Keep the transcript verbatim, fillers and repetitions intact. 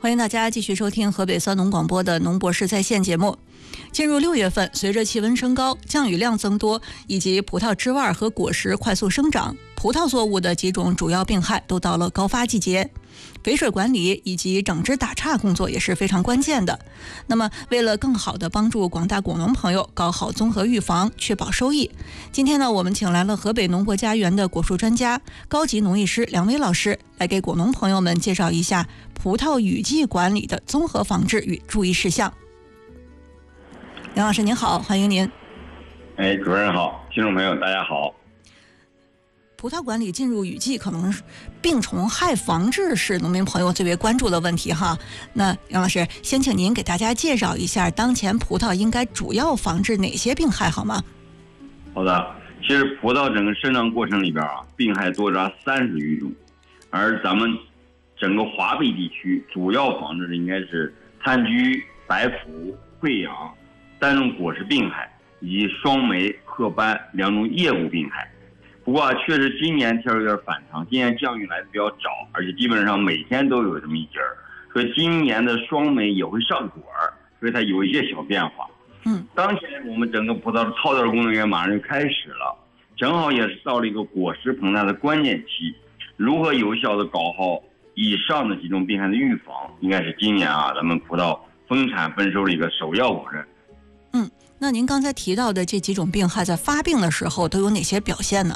欢迎大家继续收听河北酸农广播的农博士在线节目。进入六月份，随着气温升高、降雨量增多，以及葡萄枝蔓和果实快速生长，葡萄作物的几种主要病害都到了高发季节。肥水管理以及整枝打杈工作也是非常关键的。那么，为了更好地帮助广大果农朋友搞好综合预防，确保收益，今天呢，我们请来了河北农博家园的果树专家、高级农艺师梁威老师，来给果农朋友们介绍一下葡萄雨季管理的综合防治与注意事项。梁老师您好，欢迎您。 哎，主任好，听众朋友大家好。 葡萄管理进入雨季，可能病虫害防治是农民朋友最为关注的问题哈。那杨老师，先请您给大家介绍一下当前葡萄应该主要防治哪些病害好吗？ 好的，其实葡萄整个生长过程里边啊，病害多达三十余种，而咱们整个华北地区主要防治的应该是炭疽、白腐、溃疡三种果实病害，以及双霉、褐斑两种叶部病害。不过、啊、确实今年天有点反常，今年降雨来的比较早，而且基本上每天都有这么一节儿，所以今年的双霉也会上果儿，所以它有一些小变化。 嗯， 当前我们整个葡萄的操作工作也马上就开始了，正好也是到了一个果实膨胀的关键期，如何有效的搞好以上的几种病害的预防，应该是今年啊咱们葡萄丰产丰收的一个首要责任。 嗯，那您刚才提到的这几种病害在发病的时候都有哪些表现呢？